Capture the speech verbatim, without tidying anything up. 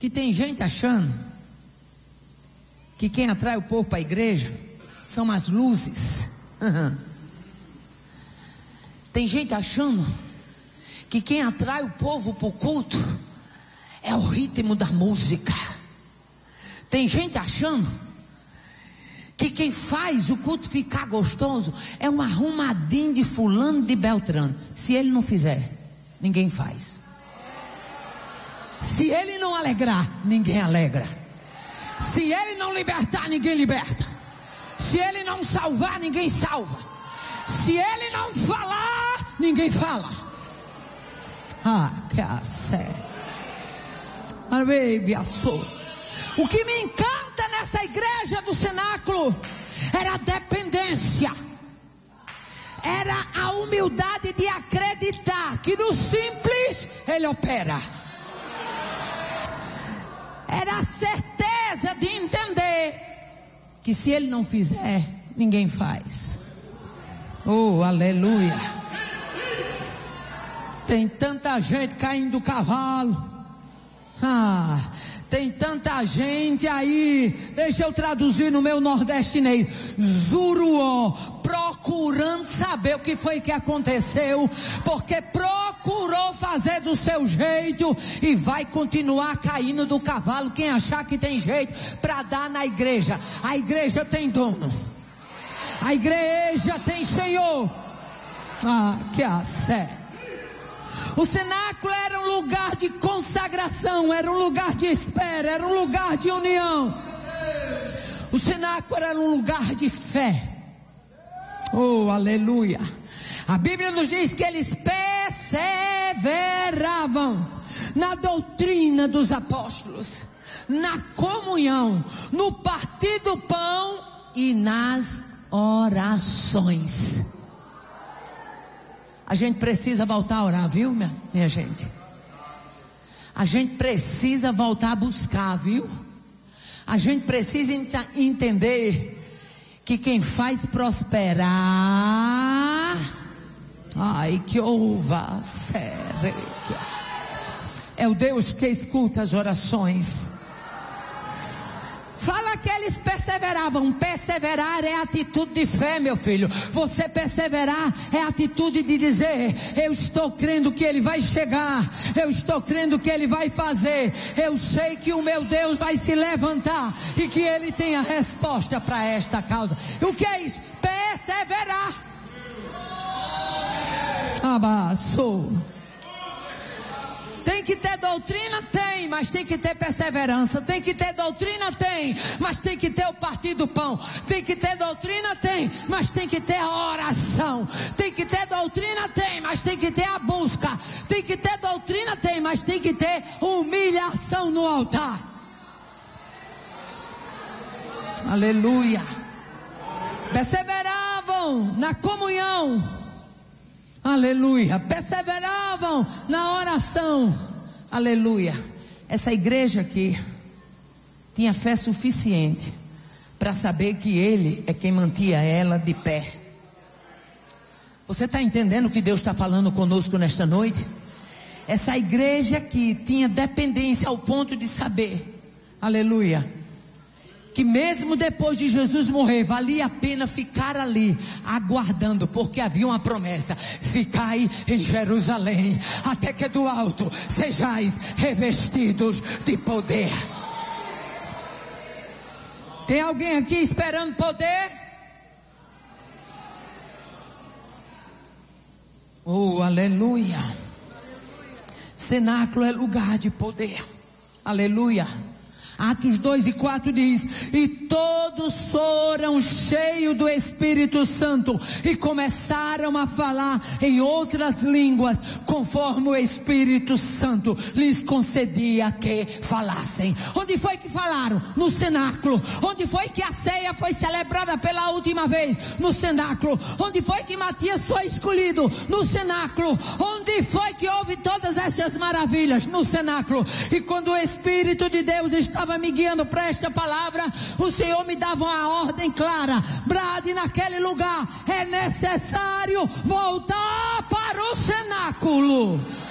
que tem gente achando que quem atrai o povo para a igreja são as luzes. Uhum. Tem gente achando que quem atrai o povo para o culto é o ritmo da música. Tem gente achando que quem faz o culto ficar gostoso é um arrumadinho de fulano de Beltrano. Se ele não fizer, ninguém faz. Se ele não alegrar, ninguém alegra. Se ele não libertar, ninguém liberta. Se ele não salvar, ninguém salva. Se ele não falar, ninguém fala. Ah, que a sério. O que me encanta nessa igreja do cenáculo era a dependência, era a humildade de acreditar que no simples Ele opera, era a certeza de entender que se Ele não fizer, ninguém faz. Oh, aleluia. Tem tanta gente caindo do cavalo. Ah, tem tanta gente aí, deixa eu traduzir no meu nordestinês, zuruó, procurando saber o que foi que aconteceu, porque procurou fazer do seu jeito e vai continuar caindo do cavalo quem achar que tem jeito para dar na igreja. A igreja tem dono, a igreja tem Senhor. Ah, que a sério. O cenáculo era um lugar de consagração, era um lugar de espera, era um lugar de união. O cenáculo era um lugar de fé. Oh, aleluia. A Bíblia nos diz que eles perseveravam na doutrina dos apóstolos, na comunhão, no partir do pão e nas orações. A gente precisa voltar a orar, viu, minha, minha gente? A gente precisa voltar a buscar, viu? A gente precisa ent- entender que quem faz prosperar, ai, que ouva, sério, é o Deus que escuta as orações. Fala que eles perseveravam. Perseverar é atitude de fé, meu filho. Você perseverar é atitude de dizer: eu estou crendo que Ele vai chegar, eu estou crendo que Ele vai fazer, eu sei que o meu Deus vai se levantar e que Ele tem a resposta para esta causa. O que é isso? Perseverar. Abaçou. Tem que ter doutrina? Tem, mas tem que ter perseverança. Tem que ter doutrina? Tem, mas tem que ter o partir do pão. Tem que ter doutrina? Tem, mas tem que ter a oração. Tem que ter doutrina? Tem, mas tem que ter a busca. Tem que ter doutrina? Tem, mas tem que ter humilhação no altar. Aleluia. Perseveravam na comunhão. Aleluia. Perseveravam na oração. Aleluia. Essa igreja aqui tinha fé suficiente para saber que Ele é quem mantinha ela de pé. Você está entendendo o que Deus está falando conosco nesta noite? Essa igreja aqui tinha dependência ao ponto de saber, aleluia, que mesmo depois de Jesus morrer, valia a pena ficar ali, aguardando, porque havia uma promessa: ficai em Jerusalém, até que do alto sejais revestidos de poder. Tem alguém aqui esperando poder? Oh, aleluia. Cenáculo é lugar de poder, aleluia. Atos dois e quatro diz: e todos foram cheios do Espírito Santo e começaram a falar em outras línguas, conforme o Espírito Santo lhes concedia que falassem. Onde foi que falaram? No cenáculo. Onde foi que a ceia foi celebrada pela última vez? No cenáculo. Onde foi que Matias foi escolhido? No cenáculo. Onde foi que houve todas essas maravilhas? No cenáculo. E quando o Espírito de Deus estava me guiando para esta palavra, o Senhor me dava uma ordem clara: brade naquele lugar, é necessário voltar para o cenáculo.